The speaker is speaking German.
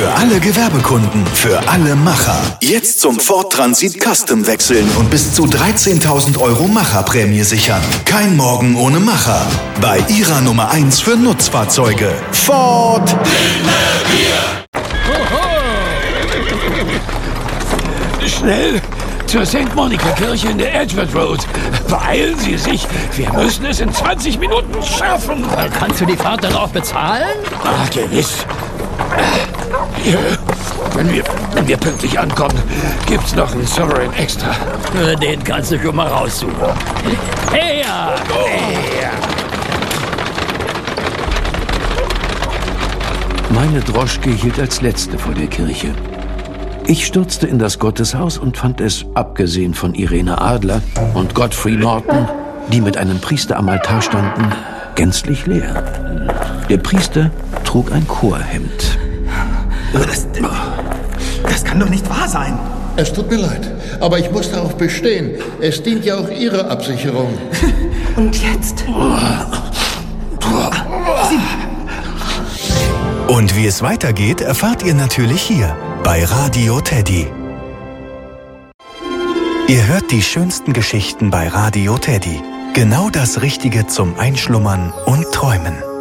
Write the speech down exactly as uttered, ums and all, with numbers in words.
Für alle Gewerbekunden, für alle Macher. Jetzt zum Ford Transit Custom wechseln und bis zu dreizehntausend Euro Macherprämie sichern. Kein Morgen ohne Macher. Bei Ihrer Nummer eins für Nutzfahrzeuge. Ford. Schnell zur Sankt Monika-Kirche in der Edgewood Road. Beeilen Sie sich. Wir müssen es in zwanzig Minuten schaffen. Kannst du die Fahrt dann auch bezahlen? Ah, gewiss. Hier, wenn wir, wenn wir pünktlich ankommen, gibt's noch einen Sovereign Extra. Den kannst du schon mal raussuchen. Her! Her! Meine Droschke hielt als letzte vor der Kirche. Ich stürzte in das Gotteshaus und fand es, abgesehen von Irene Adler und Godfrey Norton, die mit einem Priester am Altar standen, gänzlich leer. Der Priester trug ein Chorhemd. Das, das kann doch nicht wahr sein. Es tut mir leid, aber ich muss darauf bestehen. Es dient ja auch Ihrer Absicherung. Und jetzt? Und wie es weitergeht, erfahrt ihr natürlich hier bei Radio Teddy. Ihr hört die schönsten Geschichten bei Radio Teddy. Genau das Richtige zum Einschlummern und Träumen.